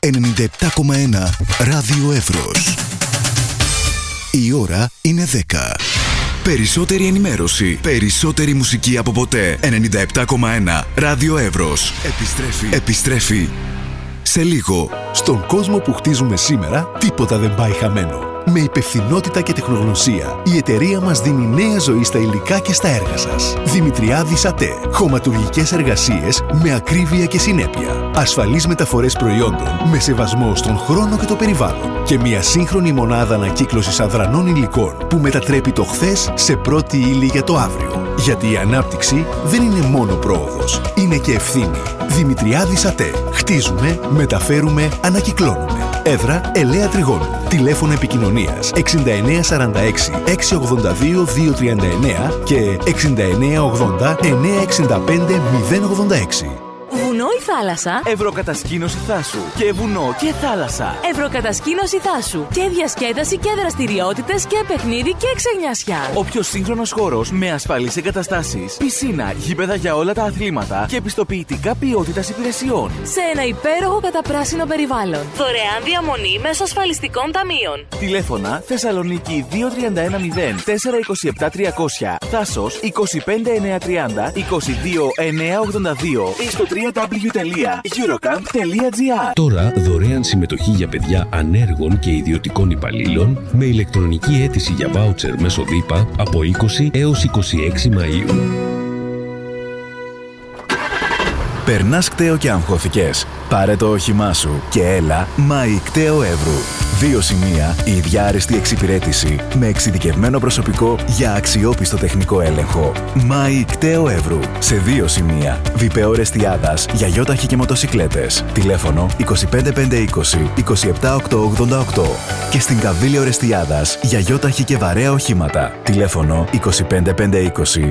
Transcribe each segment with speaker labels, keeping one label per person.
Speaker 1: 97,1 Ράδιο Εύρος. Η ώρα είναι 10. Περισσότερη ενημέρωση, περισσότερη μουσική από ποτέ. 97,1 Ράδιο Εύρος. Επιστρέφει σε λίγο.
Speaker 2: Στον κόσμο που χτίζουμε σήμερα, τίποτα δεν πάει χαμένο. Με υπευθυνότητα και τεχνογνωσία, η εταιρεία μας δίνει νέα ζωή στα υλικά και στα έργα σας. Δημητριάδης ΑΤΕ. Χωματουργικές εργασίες με ακρίβεια και συνέπεια. Ασφαλείς μεταφορές προϊόντων με σεβασμό στον χρόνο και το περιβάλλον. Και μια σύγχρονη μονάδα ανακύκλωσης αδρανών υλικών που μετατρέπει το χθες σε πρώτη ύλη για το αύριο. Γιατί η ανάπτυξη δεν είναι μόνο πρόοδος, είναι και ευθύνη. Δημητριάδης ΑΤΕ. Χτίζουμε, μεταφέρουμε, ανακυκλώνουμε. Έδρα Ελαία Τριγώνου. Τηλέφωνο επικοινωνίας 6946 682 239 και 6980 965 086.
Speaker 3: Βουνό ή θάλασσα?
Speaker 4: Ευρωκατασκήνωση Θάσου. Και βουνό και θάλασσα.
Speaker 3: Ευρωκατασκήνωση Θάσου. Και διασκέδαση και δραστηριότητες και παιχνίδι και ξενιασιά.
Speaker 4: Ο πιο σύγχρονος χώρος με ασφαλείς εγκαταστάσεις, πισίνα, γήπεδα για όλα τα αθλήματα και επιστοποιητικά ποιότητας υπηρεσιών.
Speaker 3: Σε ένα υπέροχο καταπράσινο περιβάλλον. Δωρεάν διαμονή μέσω ασφαλιστικών ταμείων.
Speaker 4: Τηλέφωνα Θεσσαλονίκη 2310 427 300. Θάσος 25930 22982 ή στο www.eurocamp.gr.
Speaker 5: Τώρα δωρεάν συμμετοχή για παιδιά ανέργων και ιδιωτικών υπαλλήλων με ηλεκτρονική αίτηση για βάουτσερ μέσω ΔΥΠΑ από 20 έως 26 Μαΐου.
Speaker 6: Περνάς κταίο και αγχώθηκες? Πάρε το όχημά σου και έλα ΜΑΗ Κταίο Εύρου. 2 σημεία, η ίδια άριστη εξυπηρέτηση με εξειδικευμένο προσωπικό για αξιόπιστο τεχνικό έλεγχο. ΜΑΗ Κταίο Εύρου. Σε 2 σημεία. Βιπεό Ρεστιάδας για γιόταχη και μοτοσικλέτες. Τηλέφωνο 25520 27888. Και στην Καβίλιο Ρεστιάδας για γιόταχη και βαρέα οχήματα. Τηλέφωνο 25520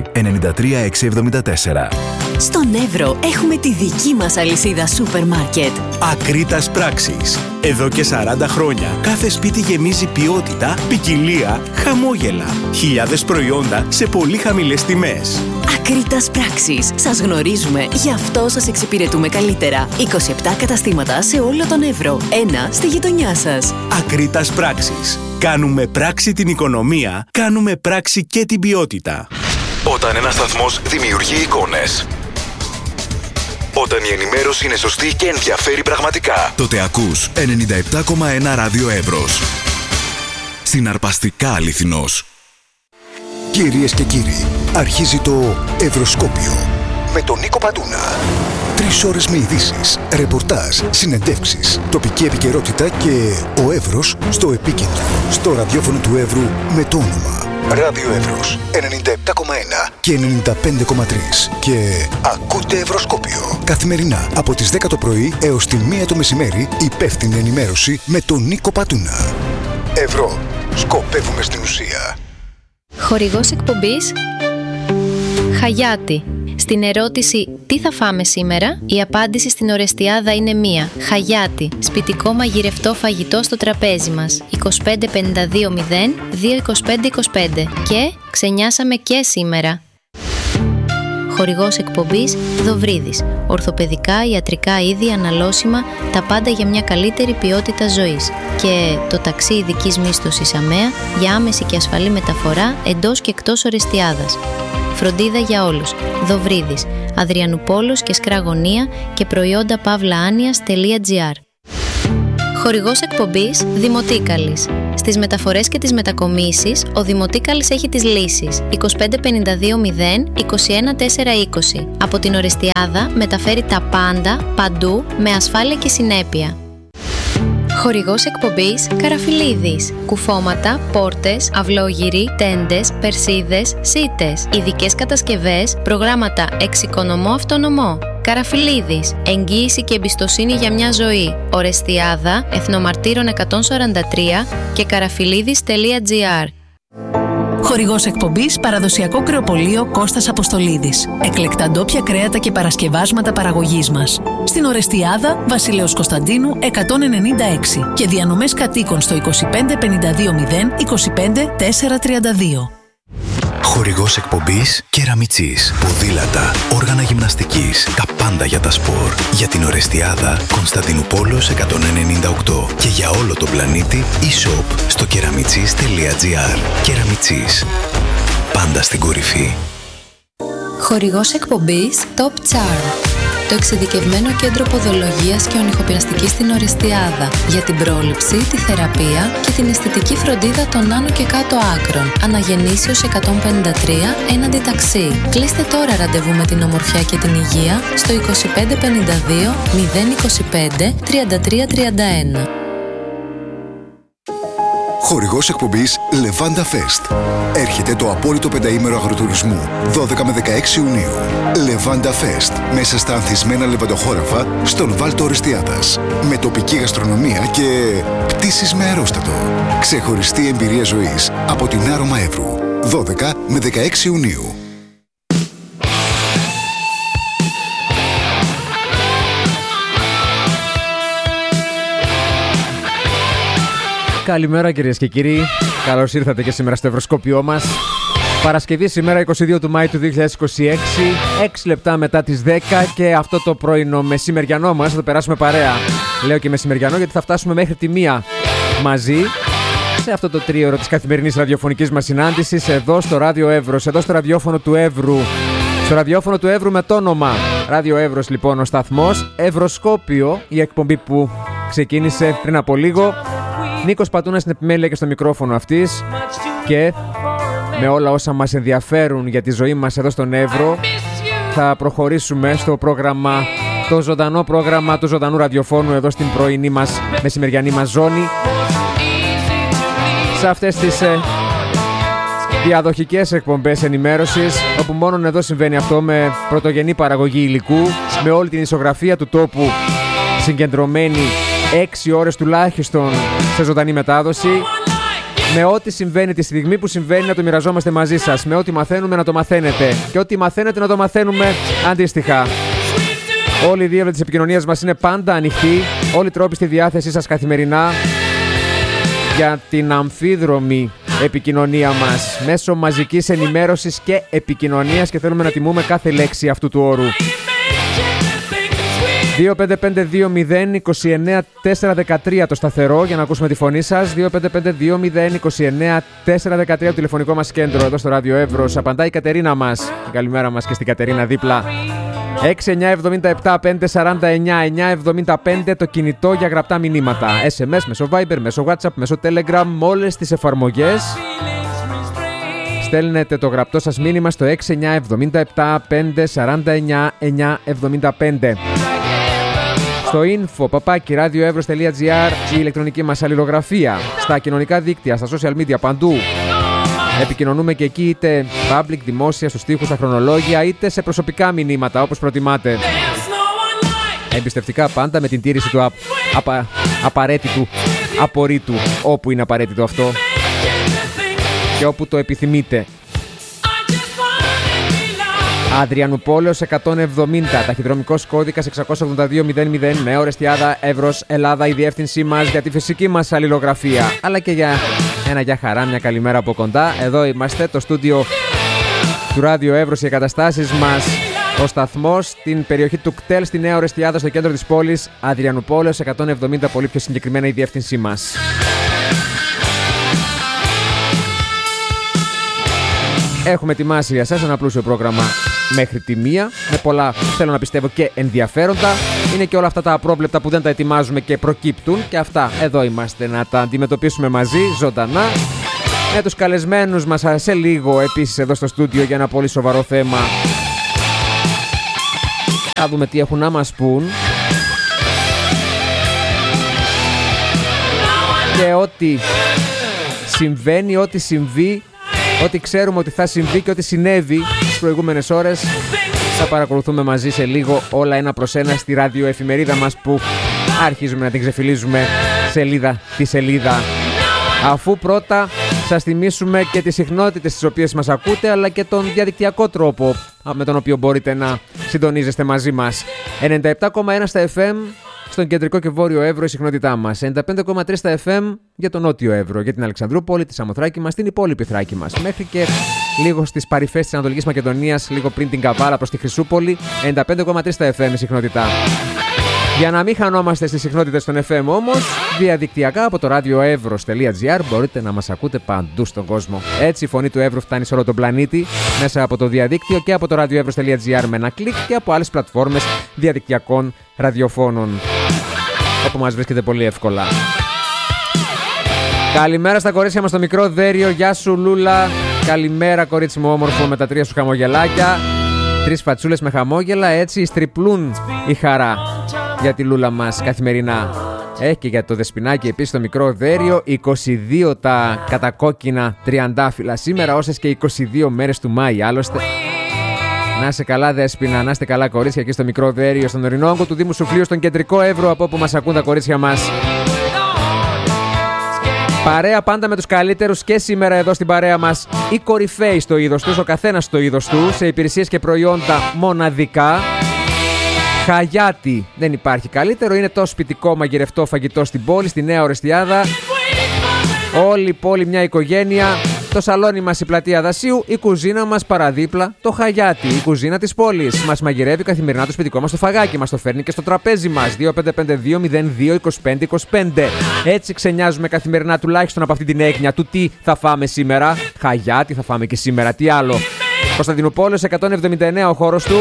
Speaker 6: 93674.
Speaker 3: Στον Εύρο έχουμε τη δική μας αλυσίδα σούπερ μάρκετ.
Speaker 7: Ακρίτας Πράξης. Εδώ και 40 χρόνια κάθε σπίτι γεμίζει ποιότητα, ποικιλία, χαμόγελα. Χιλιάδες προϊόντα σε πολύ χαμηλές τιμές.
Speaker 3: Ακρίτας Πράξης. Σας γνωρίζουμε, γι' αυτό σας εξυπηρετούμε καλύτερα. 27 καταστήματα σε όλο τον Εύρο. Ένα στη γειτονιά σας.
Speaker 7: Ακρίτας Πράξης. Κάνουμε πράξη την οικονομία, κάνουμε πράξη και την ποιότητα.
Speaker 1: Όταν ένας σταθμός δημιουργεί εικόνες, όταν η ενημέρωση είναι σωστή και ενδιαφέρει πραγματικά, τότε ακούς 97,1 Ράδιο Εύρος. Συναρπαστικά αληθινός. Κυρίες και κύριοι, αρχίζει το Ευρωσκόπιο με τον Νίκο Πατούνα. 3 ώρες με ειδήσεις, ρεπορτάζ, συνεντεύξεις, τοπική επικαιρότητα και ο Εύρος στο επίκεντρο. Στο ραδιόφωνο του Εύρου με το όνομα Ράδιο Εύρος 97,1 και 95,3. Και ακούτε Ευρωσκόπιο καθημερινά από τις 10 το πρωί έως τη 1 το μεσημέρι. Υπεύθυνη ενημέρωση με τον Νίκο Πατούνα. Ευρώ. Σκοπεύουμε στην ουσία.
Speaker 8: Χορηγός εκπομπής Χαγιάτι. Στην ερώτηση «Τι θα φάμε σήμερα?», η απάντηση στην Ορεστιάδα είναι μία. Χαγιάτι. Σπιτικό μαγειρευτό φαγητό στο τραπέζι μας. 25 52 0 2 25 25. Και ξενιάσαμε και σήμερα. Χορηγός εκπομπής Δοβρίδης. Ορθοπαιδικά, ιατρικά είδη, αναλώσιμα, τα πάντα για μια καλύτερη ποιότητα ζωής. Και το ταξί ειδικής μίσθωσης ΑΜΕΑ για άμεση και ασφαλή μεταφορά εντός και εκτός Ορεστιάδας. Φροντίδα για όλους. Δοβρίδης. Αδριανουπόλος και Σκραγωνία και προϊόντα pavlaanias.gr. Χορηγός εκπομπής Δημοτίκαλης. Στις μεταφορές και τις μετακομίσεις, ο Δημοτίκαλης έχει τις λύσεις 25 52 0 21 4 20. Από την Ορεστιάδα μεταφέρει τα πάντα, παντού, με ασφάλεια και συνέπεια. Χορηγός εκπομπής Καραφιλίδης. Κουφώματα, πόρτες, αυλόγυροι, τέντες, περσίδες, σίτες, ειδικές κατασκευές, προγράμματα εξοικονομώ αυτονομώ. Καραφιλίδης. Εγγύηση και εμπιστοσύνη για μια ζωή. Ορεστιάδα, Εθνομαρτύρων 143 και καραφιλίδης.gr.
Speaker 3: Χορηγός εκπομπής Παραδοσιακό Κρεοπωλείο Κώστας Αποστολίδης. Εκλεκτά ντόπια κρέατα και παρασκευάσματα παραγωγής μας. Στην Ορεστιάδα, Βασιλέως Κωνσταντίνου 196 και διανομές κατοίκων στο 25 52 0 25 4 32.
Speaker 1: Χορηγός εκπομπής Κεραμιτσής. Ποδήλατα, όργανα γυμναστικής, τα πάντα για τα σπορ. Για την Ορεστιάδα, Κωνσταντίνου Πόλος 198. Και για όλο τον πλανήτη, e-shop στο κεραμιτσής.gr. Κεραμιτσής. Πάντα στην κορυφή.
Speaker 8: Χορηγός εκπομπής Top Charm. Το εξειδικευμένο κέντρο ποδολογίας και ονυχοπλαστικής στην Ορεστιάδα. Για την πρόληψη, τη θεραπεία και την αισθητική φροντίδα των άνω και κάτω άκρων. Αναγεννήσεως 153 έναντι ταξί. Κλείστε τώρα ραντεβού με την ομορφιά και την υγεία στο 2552 025 3331.
Speaker 1: Χορηγός εκπομπής Levanda Fest. Έρχεται το απόλυτο πενταήμερο αγροτουρισμού 12 με 16 Ιουνίου. Levanda Fest. Μέσα στα ανθισμένα λεβαντοχώραφα στον Βάλτο Ορεστιάδας. Με τοπική γαστρονομία και πτήσεις με αερόστατο. Ξεχωριστή εμπειρία ζωής από την Άρωμα Εύρου. 12 με 16 Ιουνίου.
Speaker 9: Καλημέρα κυρίες και κύριοι, καλώς ήρθατε και σήμερα στο Ευρωσκόπιό μας. Παρασκευή σήμερα 22 του Μάη του 2026, 6 λεπτά μετά τις 10 και αυτό το πρωινό μεσημεριανό μας θα το περάσουμε παρέα. Λέω και μεσημεριανό γιατί θα φτάσουμε μέχρι τη 1 μαζί σε αυτό το τρίωρο της καθημερινής ραδιοφωνικής μας συνάντησης εδώ στο Ράδιο Εύρος, εδώ στο ραδιόφωνο του Εύρου. Στο ραδιόφωνο του Εύρου με το όνομα Ράδιο Εύρος λοιπόν ο σταθμός, Ευρωσκόπιο η εκπομπή που ξεκίνησε πριν από λίγο. Νίκος Πατούνας στην επιμέλεια και στο μικρόφωνο αυτής και με όλα όσα μας ενδιαφέρουν για τη ζωή μας εδώ στον Εύρο θα προχωρήσουμε στο πρόγραμμα, το ζωντανό πρόγραμμα του ζωντανού ραδιοφώνου εδώ στην πρωινή μας μεσημεριανή μας ζώνη, σε αυτές τις διαδοχικές εκπομπές ενημέρωσης όπου μόνον εδώ συμβαίνει αυτό με πρωτογενή παραγωγή υλικού, με όλη την ισογραφία του τόπου συγκεντρωμένη 6 ώρες τουλάχιστον σε ζωντανή μετάδοση, με ό,τι συμβαίνει τη στιγμή που συμβαίνει να το μοιραζόμαστε μαζί σας, με ό,τι μαθαίνουμε να το μαθαίνετε και ό,τι μαθαίνετε να το μαθαίνουμε αντίστοιχα. Όλη η διεύθυνση της επικοινωνίας μας είναι πάντα ανοιχτή, όλοι οι τρόποι στη διάθεσή σας καθημερινά για την αμφίδρομη επικοινωνία μας μέσω μαζικής ενημέρωσης και επικοινωνίας και θέλουμε να τιμούμε κάθε λέξη αυτού του όρου. 2552029 το σταθερό για να ακούσουμε τη φωνή σας. 2552029 το τηλεφωνικό μας κέντρο εδώ στο Ράδιο Εύρος. Απαντάει η Κατερίνα μας. Καλημέρα μας και στην Κατερίνα δίπλα. 6977-549-975 το κινητό για γραπτά μηνύματα. SMS μέσω Viber, μέσω WhatsApp, μέσω Telegram, με όλες τις εφαρμογές. Στέλνετε το γραπτό σας μήνυμα στο 6977-549-975. Στο info@radioevros.gr η ηλεκτρονική μας αλληλογραφία. Στα κοινωνικά δίκτυα, στα social media, παντού. Επικοινωνούμε και εκεί είτε public, δημόσια, στους τοίχους, στα χρονολόγια, είτε σε προσωπικά μηνύματα, όπως προτιμάτε. Εμπιστευτικά πάντα με την τήρηση του απαραίτητου απορρίτου, όπου είναι απαραίτητο αυτό και όπου το επιθυμείτε. Αδριανουπόλεως 170, ταχυδρομικός κώδικας 682-00, Νέα Ορεστιάδα, Εύρος, Ελλάδα, η διεύθυνσή μας για τη φυσική μας αλληλογραφία, αλλά και για ένα για χαρά, μια καλημέρα από κοντά. Εδώ είμαστε, το στούντιο του Ράδιο Εύρος, οι εγκαταστάσεις μας, ο σταθμός στην περιοχή του κτέλ στη Νέα Ορεστιάδα, στο κέντρο της πόλης, Αδριανουπόλεως 170, πολύ πιο συγκεκριμένα η διεύθυνσή μας. Έχουμε ετοιμάσει για σας ένα πλούσιο πρόγραμμα μέχρι τη 1 με πολλά, θέλω να πιστεύω, και ενδιαφέροντα. Είναι και όλα αυτά τα απρόβλεπτα που δεν τα ετοιμάζουμε και προκύπτουν και αυτά εδώ είμαστε να τα αντιμετωπίσουμε μαζί ζωντανά με τους καλεσμένους μας σε λίγο επίσης εδώ στο στούντιο για ένα πολύ σοβαρό θέμα. Θα δούμε τι έχουν να μας πούν και ό,τι συμβαίνει, ό,τι συμβεί, ό,τι ξέρουμε ότι θα συμβεί και ό,τι συνέβη στις προηγούμενες ώρες θα παρακολουθούμε μαζί σε λίγο, όλα ένα προς ένα, στη ραδιοεφημερίδα μας που αρχίζουμε να την ξεφυλίζουμε σελίδα τη σελίδα. Αφού πρώτα σας θυμίσουμε και τις συχνότητες τις οποίες μας ακούτε, αλλά και τον διαδικτυακό τρόπο με τον οποίο μπορείτε να συντονίζεστε μαζί μας. 97,1 στα FM Στον κεντρικό και βόρειο Εύρο η συχνότητά μας. 95,3 στα FM για τον νότιο Εύρο, για την Αλεξανδρούπολη, τη Σαμοθράκη μας, την υπόλοιπη Θράκη μας. Μέχρι και λίγο στις παρυφές της Ανατολικής Μακεδονίας, λίγο πριν την Καβάλα προς τη Χρυσούπολη, 95,3 στα FM η συχνότητά. Για να μην χανόμαστε στις συχνότητες των FM όμως, διαδικτυακά από το radioevros.gr μπορείτε να μας ακούτε παντού στον κόσμο. Έτσι η φωνή του Εύρου φτάνει σε όλο τον πλανήτη μέσα από το διαδίκτυο και από το radioevros.gr με ένα κλικ και από άλλες πλατφόρμες διαδικτυακών ραδιοφώνων, όπου μας βρίσκεται πολύ εύκολα. Καλημέρα στα κορίτσια μας στο μικρό Δέριο. Γεια σου Λούλα. Καλημέρα κορίτσι μου όμορφο με τα 3 σου χαμογελάκια. 3 φατσούλες με χαμόγελα, έτσι στριπλούν η χαρά για τη Λούλα μας καθημερινά. Έχει και για το Δεσποινάκι επίσης το μικρό Δέριο. 22 τα κατακόκκινα τριαντάφυλλα σήμερα, όσες και 22 μέρες του Μάη άλλωστε. Να είστε καλά Δέσποινα, να είστε καλά κορίτσια εκεί στο μικρό Δέριο, στον ορεινό όγκο του Δήμου Σουφλίου, στον κεντρικό Εύρο, από όπου μας ακούν τα κορίτσια μας. Παρέα πάντα με τους καλύτερους και σήμερα εδώ στην παρέα μας οι κορυφαίοι στο είδος τους, ο καθένας στο είδος του, σε υπηρεσίες και προϊόντα μοναδικά. Χαγιάτι, δεν υπάρχει καλύτερο, είναι το σπιτικό μαγειρευτό φαγητό στην πόλη, στη Νέα Ορεστιάδα. Όλη η πόλη μια οικογένεια. Το σαλόνι μας η πλατεία Δασίου, η κουζίνα μας παραδίπλα το Χαγιάτι, η κουζίνα της πόλης. Μας μαγειρεύει καθημερινά το σπιτικό μας το φαγάκι, μας το φέρνει και στο τραπέζι μας. 2552-02-2525. Έτσι ξενιάζουμε καθημερινά τουλάχιστον από αυτή την έγνοια του τι θα φάμε σήμερα. Χαγιάτι θα φάμε και σήμερα, τι άλλο. Κωνσταντινούπολης 179 ο χώρος του.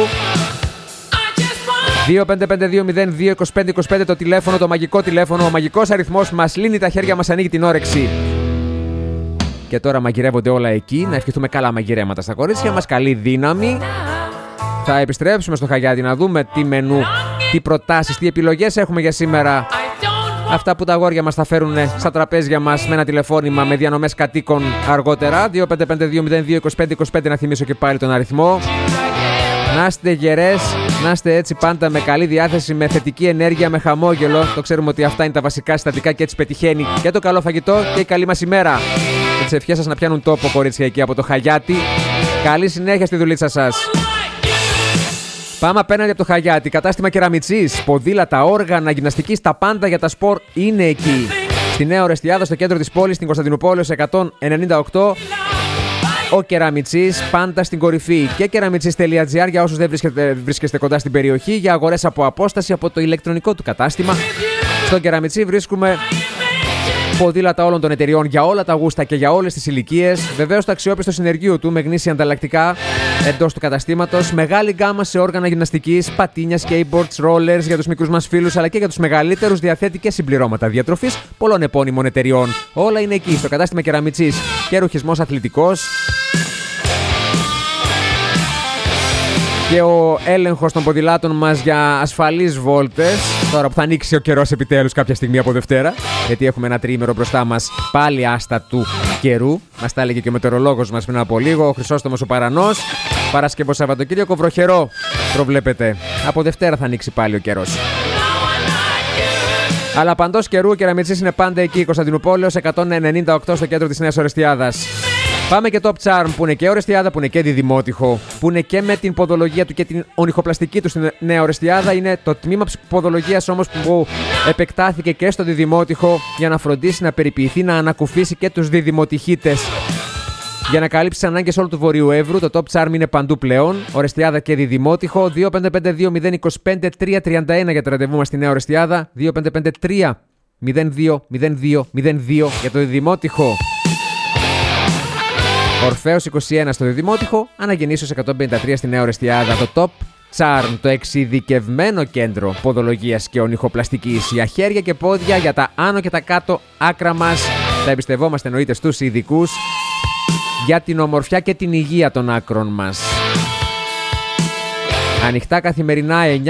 Speaker 9: 2552-02-2525 το τηλέφωνο, το μαγικό τηλέφωνο, ο μαγικός αριθμός που μας λύνει τα χέρια, μας ανοίγει την όρεξη. Και τώρα μαγειρεύονται όλα εκεί. Να ευχηθούμε καλά μαγειρέματα στα κορίτσια μας. Καλή δύναμη. Θα επιστρέψουμε στο Χαγιάτι να δούμε τι μενού, τι προτάσεις, τι επιλογές έχουμε για σήμερα. Αυτά που τα αγόρια μας θα φέρουν στα τραπέζια μας με ένα τηλεφώνημα με διανομές κατοίκων αργότερα. 2552-02-2525 να θυμίσω και πάλι τον αριθμό. Να είστε γερές, να είστε έτσι πάντα με καλή διάθεση, με θετική ενέργεια, με χαμόγελο. Το ξέρουμε ότι αυτά είναι τα βασικά συστατικά και έτσι πετυχαίνει και το καλό φαγητό και η καλή μας ημέρα. Και τις ευχές σας να πιάνουν τόπο κορίτσια εκεί από το Χαγιάτι. Καλή συνέχεια στη δουλίτσα σας. Πάμε απέναντι από το Χαγιάτι. Κατάστημα κεραμιτσής, ποδήλατα, όργανα, γυμναστικής, τα πάντα για τα σπορ είναι εκεί. Στη Νέα Ορεστιάδα, στο κέντρο της πόλης, στην Κωνσταντινούπολη 198. Ο Κεραμιτσής πάντα στην κορυφή. Και κεραμιτσής.gr για όσους δεν βρίσκεστε κοντά στην περιοχή, για αγορές από απόσταση από το ηλεκτρονικό του κατάστημα. Στο Κεραμιτσί βρίσκουμε ποδήλατα όλων των εταιριών για όλα τα γούστα και για όλες τις ηλικίες. Βεβαίως το αξιόπιστο συνεργείο του με γνήσια ανταλλακτικά εντός του καταστήματος. Μεγάλη γκάμα σε όργανα γυμναστικής, πατίνια, skateboards, rollers για τους μικρούς μας φίλους αλλά και για τους μεγαλύτερους. Διαθέτει και συμπληρώματα διατροφής πολλών επώνυμων εταιριών. Όλα είναι εκεί στο κατάστημα Κεραμιτσής. Και ρουχισμός αθλητικός. Και ο έλεγχος των ποδηλάτων μας για ασφαλείς βόλτες. Τώρα που θα ανοίξει ο καιρός επιτέλους κάποια στιγμή από Δευτέρα. Γιατί έχουμε ένα τριήμερο μπροστά μας πάλι άστα του καιρού. Μας τα έλεγε και ο μετεωρολόγος μας πριν από λίγο, ο Χρυσόστομος ο Παρανός. Παρασκευό Σαββατοκύριακο βροχερό προβλέπετε. Από Δευτέρα θα ανοίξει πάλι ο καιρός. Αλλά παντός καιρού ο Κεραμιτσής είναι πάντα εκεί. Κωνσταντινούπολεως 198 στο κέντρο της Νέας Ορεστιάδας. Πάμε και Top Charm που είναι και Ορεστιάδα, που είναι και Διδημότυχο, που είναι και με την ποδολογία του και την ονυχοπλαστική του στην Νέα Ορεστιάδα. Είναι το τμήμα ποδολογίας όμως που επεκτάθηκε και στο Διδημότυχο για να φροντίσει να περιποιηθεί, να ανακουφίσει και τους διδημοτυχίτες. Για να καλύψει τις ανάγκες όλου του Βορείου Εύρου, το Top Charm είναι παντού πλέον. Ορεστιάδα και Διδημότυχο. 2552-025-331 για το ραντεβού μας στη Νέα Ορεστιάδα. 2553-02-02-02 για το Διδημότυχο. Ορφέως 21 στο Διδημότυχο, Αναγεννήσεως 153 στη Νέα Ορεστιάδα. Το Top Charm, το εξειδικευμένο κέντρο ποδολογίας και ονυχοπλαστικής για χέρια και πόδια, για τα άνω και τα κάτω άκρα μας. Τα εμπιστευόμαστε εννοείται στους ειδικούς για την ομορφιά και την υγεία των άκρων μας. Ανοιχτά καθημερινά 9